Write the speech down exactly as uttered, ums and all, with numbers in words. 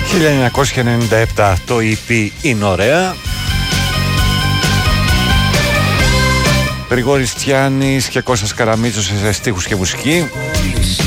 χίλια εννιακόσια ενενήντα επτά το ι πι είναι ωραία. Γρηγόρης Τιάνης και Κώστας Καραμίτσος σε στίχους και μουσική.